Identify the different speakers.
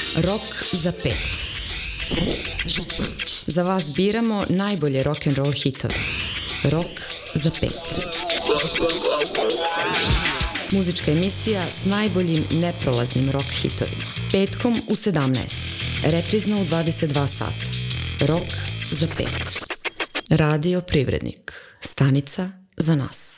Speaker 1: Rok za pet. Za vas biramo najbolje rock'n'roll hitove. Rok za pet. Muzička emisija s najboljim neprolaznim rock hitovima. Petkom u 17. Reprizno u 22 sata. Rok za pet. Radio Privrednik. Stanica za nas.